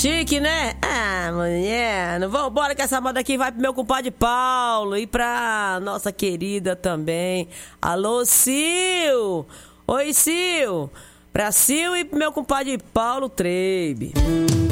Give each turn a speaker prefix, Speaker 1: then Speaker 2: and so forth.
Speaker 1: chique, né? Ah, mulher, não vamos embora que essa moda aqui vai pro meu compadre Paulo e pra nossa querida também. Alô, Sil! Oi, Sil! Pra Sil e pro meu compadre Paulo Treibe.